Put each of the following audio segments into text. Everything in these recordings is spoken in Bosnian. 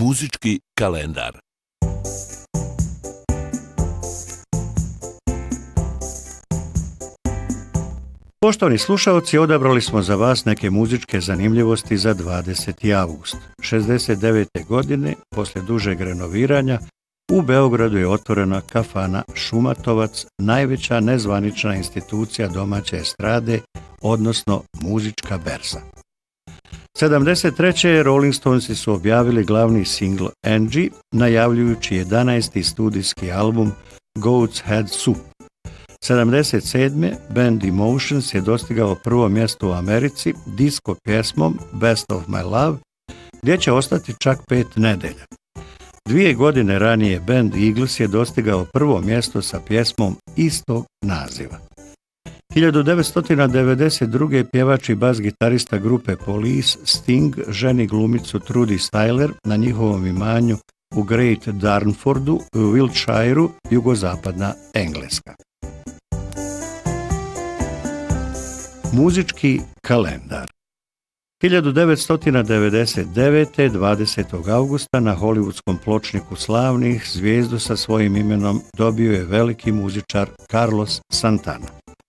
Muzički kalendar. Poštovani slušaoci, odabrali smo za vas neke muzičke zanimljivosti za 20. avgust. 69. godine, posle dužeg renoviranja, u Beogradu je otvorena kafana Šumatovac, najveća nezvanična institucija domaće estrade, odnosno muzička berza. 73. Rolling Stonesi su objavili glavni singl Angie, najavljujući 11. studijski album Goat's Head Soup. 77. band Emotions je dostigao prvo mjesto u Americi disko pjesmom Best of My Love, gdje će ostati čak 5 nedelja. 2 godine ranije band Eagles je dostigao prvo mjesto sa pjesmom istog naziva. 1992. pjevač i bas-gitarista grupe Police Sting ženi glumicu Trudy Styler na njihovom imanju u Great Darnfordu u Wiltshireu, jugozapadna Engleska. Muzički kalendar. 1999. 20. augusta na hollywoodskom pločniku slavnih zvijezdu sa svojim imenom dobio je veliki muzičar Carlos Santana.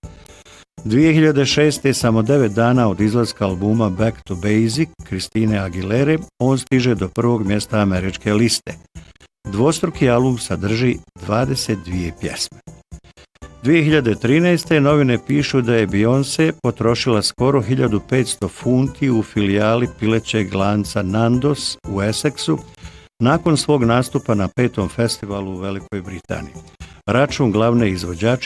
2006. samo 9 dana od izlaska albuma Back to Basic Christine Aguilere, on stiže do prvog mjesta američke liste. Dvostruki album sadrži 22 pjesme. 2013. novine pišu da je Beyoncé potrošila skoro 1500 funti u filijali pilećeg lanca Nandos u Essexu nakon svog nastupa na 5. festivalu u Velikoj Britaniji. Račun glavne izvođačice